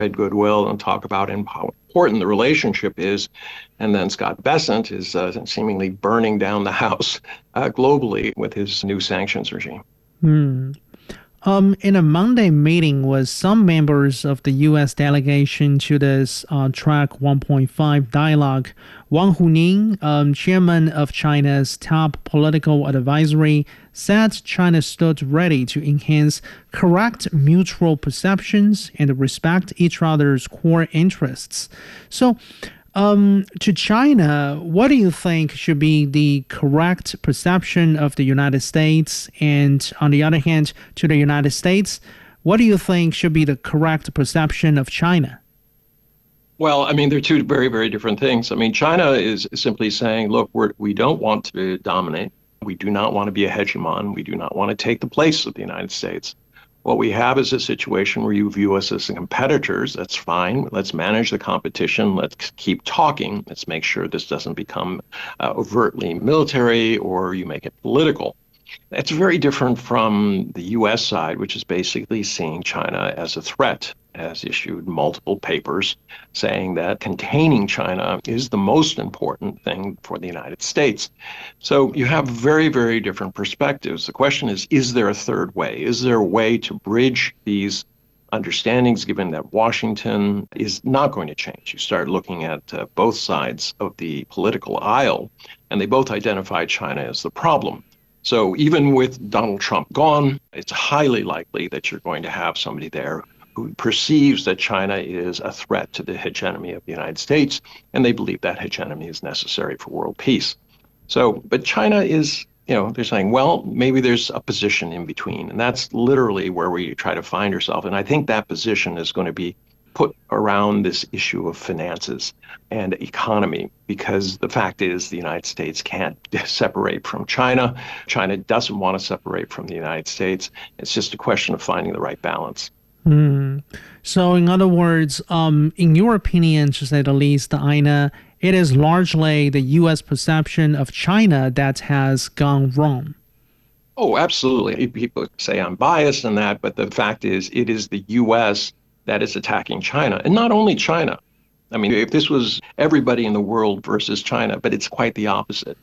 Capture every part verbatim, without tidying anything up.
spread goodwill and talk about how important the relationship is. And then Scott Bessent is uh, seemingly burning down the house uh, globally with his new sanctions regime. Hmm. Um, in a Monday meeting with some members of the U S delegation to this uh, Track one point five dialogue, Wang Huning, um, chairman of China's top political advisory, said China stood ready to enhance correct mutual perceptions and respect each other's core interests. So, Um, to China, what do you think should be the correct perception of the United States? And on the other hand, to the United States, what do you think should be the correct perception of China? Well, I mean, they're two very, very different things. I mean, China is simply saying, look, we're, we don't want to dominate. We do not want to be a hegemon. We do not want to take the place of the United States. What we have is a situation where you view us as competitors. That's fine. Let's manage the competition. Let's keep talking. Let's make sure this doesn't become uh, overtly military or you make it political. That's very different from the U S side, which is basically seeing China as a threat, has issued multiple papers saying that containing China is the most important thing for the United States. So you have very, very different perspectives. The question is, is there a third way? Is there a way to bridge these understandings, given that Washington is not going to change? You start looking at uh, both sides of the political aisle, and they both identify China as the problem. So even with Donald Trump gone, it's highly likely that you're going to have somebody there who perceives that China is a threat to the hegemony of the United States, and they believe that hegemony is necessary for world peace. So, but China is, you know, they're saying, well, maybe there's a position in between, and that's literally where we try to find ourselves. And I think that position is going to be put around this issue of finances and economy, because the fact is the United States can't separate from China. China doesn't want to separate from the United States. It's just a question of finding the right balance. Hmm. So, in other words, um, in your opinion, to say the least, Ina, it is largely the U S perception of China that has gone wrong. Oh, absolutely. People say I'm biased in that, but the fact is it is the U S that is attacking China, and not only China. I mean, if this was everybody in the world versus China, but it's quite the opposite.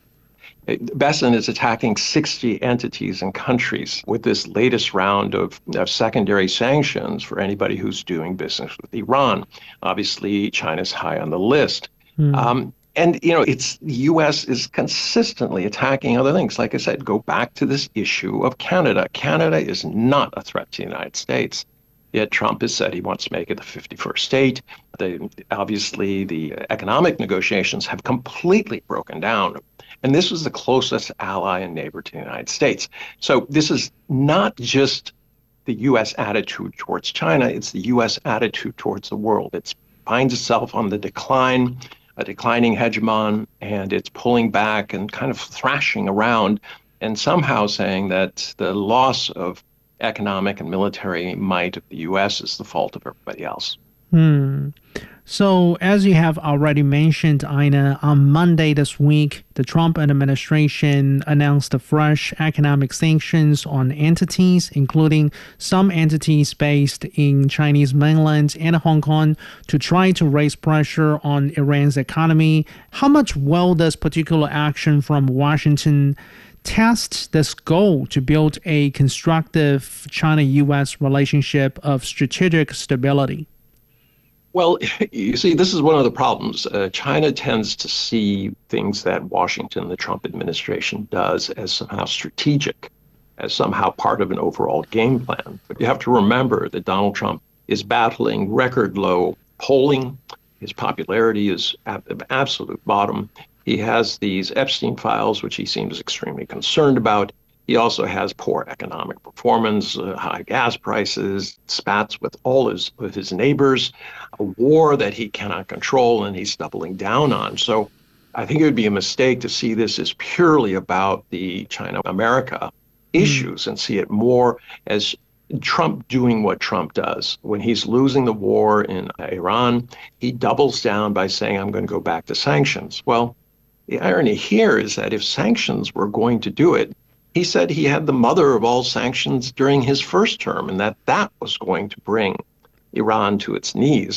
Bessent is attacking sixty entities and countries with this latest round of, of secondary sanctions for anybody who's doing business with Iran. Obviously, China's high on the list. Hmm. Um, and, you know, it's the U S is consistently attacking other things. Like I said, go back to this issue of Canada. Canada is not a threat to the United States. Yet Trump has said he wants to make it the fifty-first state. They, obviously, the economic negotiations have completely broken down. And this was the closest ally and neighbor to the United States. So this is not just the U S attitude towards China, it's the U S attitude towards the world. It finds itself on the decline, a declining hegemon, and it's pulling back and kind of thrashing around and somehow saying that the loss of economic and military might of the U S is the fault of everybody else. Hmm. So, as you have already mentioned, Ina, on Monday this week, the Trump administration announced the fresh economic sanctions on entities, including some entities based in Chinese mainland and Hong Kong, to try to raise pressure on Iran's economy. How much will this particular action from Washington test this goal to build a constructive China-U S relationship of strategic stability? Well, you see, this is one of the problems. Uh, China tends to see things that Washington, the Trump administration, does as somehow strategic, as somehow part of an overall game plan. But you have to remember that Donald Trump is battling record low polling. His popularity is at the absolute bottom. He has these Epstein files, which he seems extremely concerned about. He also has poor economic performance, uh, high gas prices, spats with all his with his neighbors, a war that he cannot control and he's doubling down on. So I think it would be a mistake to see this as purely about the China-America issues and see it more as Trump doing what Trump does. When he's losing the war in Iran, he doubles down by saying, I'm going to go back to sanctions. Well, the irony here is that if sanctions were going to do it, he said he had the mother of all sanctions during his first term, and that that was going to bring Iran to its knees.